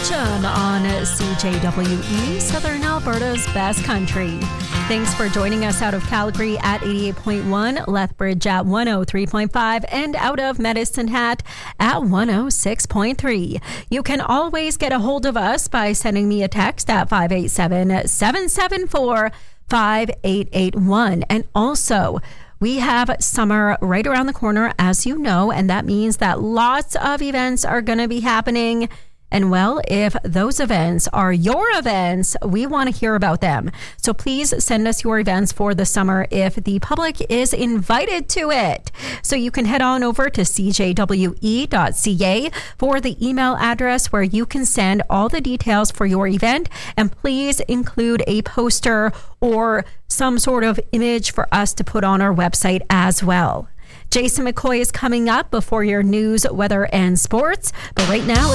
Ketchum on CJWE, Southern Alberta's best country. Thanks for joining us out of Calgary at 88.1, Lethbridge at 103.5, and out of Medicine Hat at 106.3. You can always get a hold of us by sending me a text at 587-774-5881. And also, we have summer right around the corner, as you know, and that means that lots of events are going to be happening. And well, if those events are your events, we want to hear about them. So please send us your events for the summer if the public is invited to it. So you can head on over to cjwe.ca for the email address where you can send all the details for your event. And please include a poster or some sort of image for us to put on our website as well. Jason McCoy is coming up before your news, weather, and sports. But right now,